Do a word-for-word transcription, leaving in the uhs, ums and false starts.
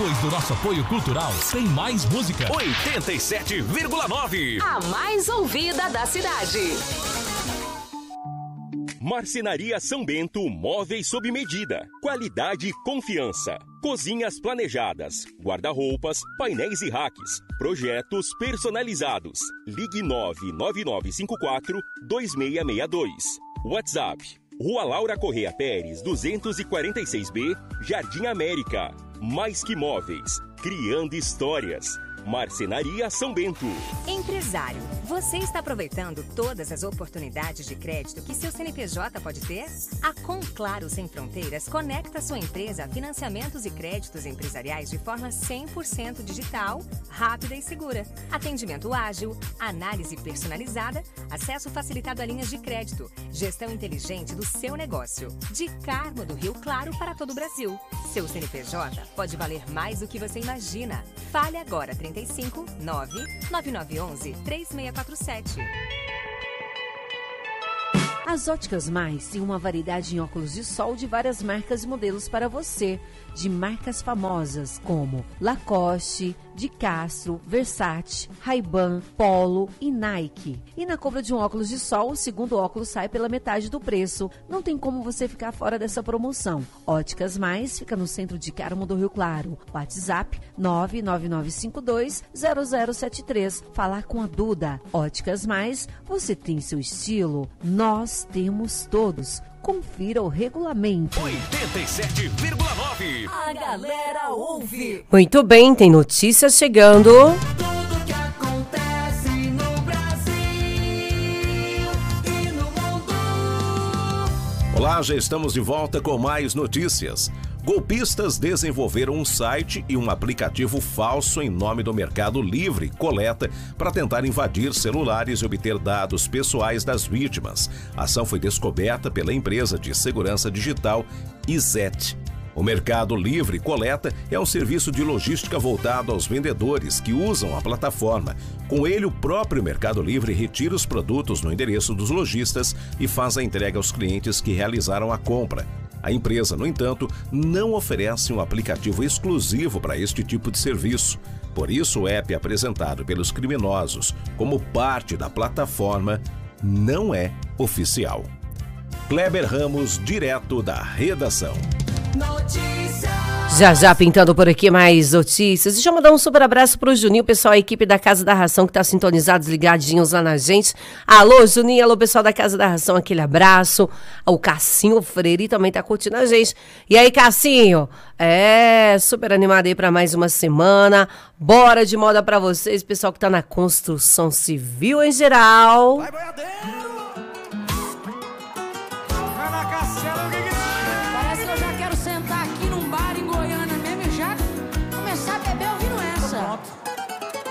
Depois do nosso apoio cultural, tem mais música. oitenta e sete vírgula nove. A mais ouvida da cidade. Marcenaria São Bento, móveis sob medida, qualidade e confiança. Cozinhas planejadas, guarda-roupas, painéis e racks, projetos personalizados. Ligue nove nove nove cinco quatro dois seis seis dois. WhatsApp, Rua Laura Correia Pérez, duzentos e quarenta e seis B, Jardim América. Mais que móveis, criando histórias. Marcenaria São Bento. Empresário, você está aproveitando todas as oportunidades de crédito que seu C N P J pode ter? A Conclaro Sem Fronteiras conecta sua empresa a financiamentos e créditos empresariais de forma cem por cento digital, rápida e segura. Atendimento ágil, análise personalizada, acesso facilitado a linhas de crédito, gestão inteligente do seu negócio. De Carmo do Rio Claro para todo o Brasil. Seu C N P J pode valer mais do que você imagina. Fale agora, trinta e cinco, nove nove nove um um, três seis quatro sete. As Óticas Mais tem uma variedade em óculos de sol de várias marcas e modelos para você, de marcas famosas como Lacoste, de Castro, Versace, Ray-Ban, Polo e Nike. E na compra de um óculos de sol, o segundo óculos sai pela metade do preço. Não tem como você ficar fora dessa promoção. Óticas Mais fica no centro de Carmo do Rio Claro. WhatsApp nove nove nove cinco dois zero zero sete três. Falar com a Duda. Óticas Mais, você tem seu estilo, nós temos todos. Confira o regulamento. oitenta e sete vírgula nove. A galera ouve. Muito bem, tem notícias chegando. Tudo que acontece no Brasil e no mundo. Olá, já estamos de volta com mais notícias. Golpistas desenvolveram um site e um aplicativo falso em nome do Mercado Livre Coleta para tentar invadir celulares e obter dados pessoais das vítimas. A ação foi descoberta pela empresa de segurança digital Izete. O Mercado Livre Coleta é um serviço de logística voltado aos vendedores que usam a plataforma. Com ele, o próprio Mercado Livre retira os produtos no endereço dos lojistas e faz a entrega aos clientes que realizaram a compra. A empresa, no entanto, não oferece um aplicativo exclusivo para este tipo de serviço. Por isso, o app apresentado pelos criminosos como parte da plataforma não é oficial. Kleber Ramos, direto da redação. Notícias. Já já pintando por aqui mais notícias. Deixa eu mandar um super abraço pro Juninho, pessoal, a equipe da Casa da Ração que tá sintonizados, ligadinhos lá na gente. Alô, Juninho, alô, pessoal da Casa da Ração, aquele abraço. O Cassinho Freire também tá curtindo a gente. E aí, Cassinho? É, super animado aí pra mais uma semana. Bora de moda pra vocês, pessoal que tá na construção civil em geral. Vai, boiadeiro!